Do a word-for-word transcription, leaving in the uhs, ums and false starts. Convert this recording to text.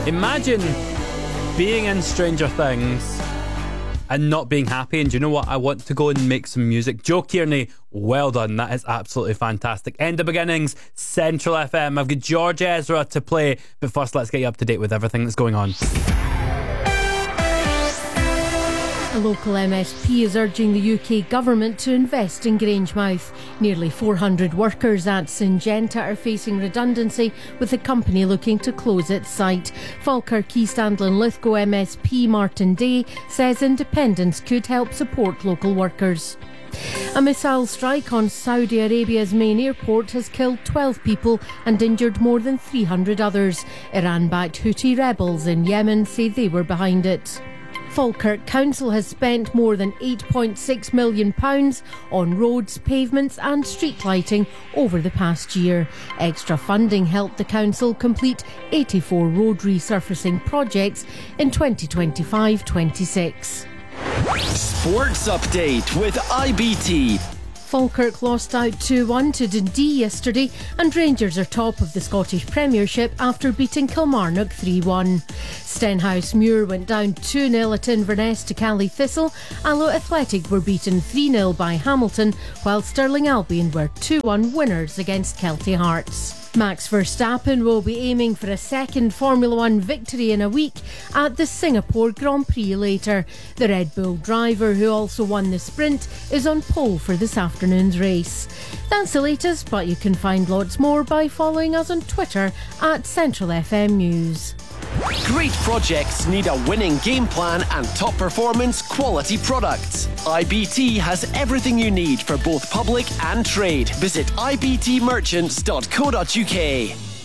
Imagine being in Stranger Things and not being happy, and do you know what? I want to go and make some music. Joe Kearney, well done. That is absolutely fantastic. End of Beginnings, Central F M. I've got George Ezra to play, but first let's get you up to date with everything that's going on. A local M S P is urging the U K government to invest in Grangemouth. Nearly four hundred workers at Syngenta are facing redundancy, with the company looking to close its site. Falkirk East Anglin Lithgow M S P Martin Day says independence could help support local workers. A missile strike on Saudi Arabia's main airport has killed twelve people and injured more than three hundred others. Iran-backed Houthi rebels in Yemen say they were behind it. Falkirk Council has spent more than eight point six million pounds on roads, pavements and street lighting over the past year. Extra funding helped the council complete eighty-four road resurfacing projects in twenty twenty-five twenty-six. Sports Update with I B T. Falkirk lost out two one to Dundee yesterday, and Rangers are top of the Scottish Premiership after beating Kilmarnock three one. Stenhousemuir went down two nil at Inverness to Cally Thistle. Alloa Athletic were beaten three nil by Hamilton, while Stirling Albion were two one winners against Kelty Hearts. Max Verstappen will be aiming for a second Formula One victory in a week at the Singapore Grand Prix later. The Red Bull driver, who also won the sprint, is on pole for this afternoon's race. That's the latest, but you can find lots more by following us on Twitter at Central F M News. Great projects need a winning game plan and top performance quality products. I B T has everything you need for both public and trade. Visit I B T merchants dot co dot U K.